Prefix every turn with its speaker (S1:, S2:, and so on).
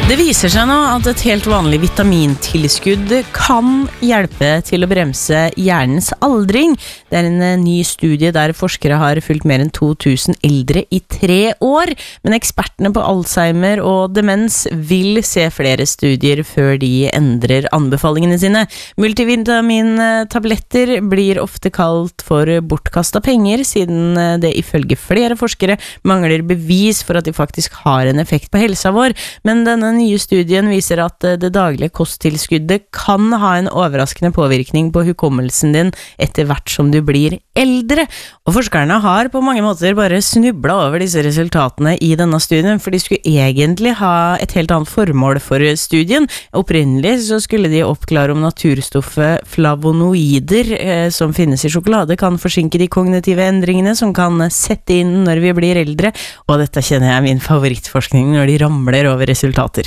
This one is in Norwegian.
S1: Det viser seg nå at et helt vanlig vitamintilskudd kan hjelpe til å bremse hjernens aldring. Det er en ny studie der forskere har fulgt mer enn 2000 eldre i 3 år, men ekspertene på Alzheimer og demens vil se flere studier før de endrer anbefalingene sine. Multivitamintabletter blir ofte kalt for bortkastet penger, siden det ifølge flere forskere mangler bevis for at de faktisk har en effekt på helsa vår, men denne nye studien viser at det daglige kosttilskuddet kan ha en overraskende påvirkning på hukommelsen din etter hvert som du blir eldre. Og forskerne har på mange måter bare snublet over disse resultatene i denne studien, for de skulle egentlig ha et helt annet formål for studien. Opprinnelig så skulle de oppklare om naturstoffet flavonoider som finnes i sjokolade kan forsinke de kognitive endringene som kan sette inn når vi blir eldre, og dette kjenner jeg min favorittforskning når de ramler over resultater.